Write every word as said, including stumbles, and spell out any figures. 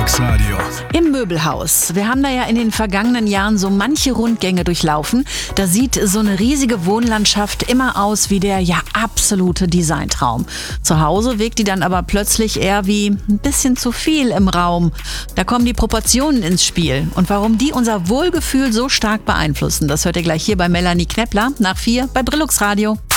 Deluxe Radio. Im Möbelhaus. Wir haben da ja in den vergangenen Jahren so manche Rundgänge durchlaufen. Da sieht so eine riesige Wohnlandschaft immer aus wie der ja absolute Designtraum. Zu Hause wirkt die dann aber plötzlich eher wie ein bisschen zu viel im Raum. Da kommen die Proportionen ins Spiel. Und warum die unser Wohlgefühl so stark beeinflussen, das hört ihr gleich hier bei Melanie Knepler nach vier bei Deluxe Radio.